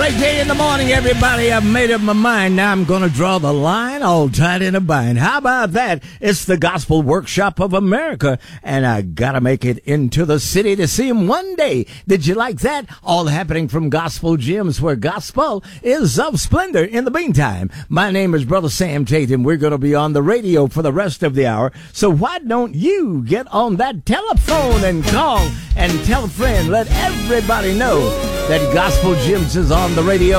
Great day in the morning, everybody. I've made up my mind. Now I'm going to draw the line all tied in a bind. How about that? It's the Gospel Workshop of America, and I got to make it into the city to see him one day. Did you like that? All happening from Gospel Gyms, where gospel is of splendor. In the meantime, my name is Brother Sam Tate, and we're going to be on the radio for the rest of the hour. So why don't you get on that telephone and call and tell a friend. Let everybody know that Gospel Gyms is on the radio.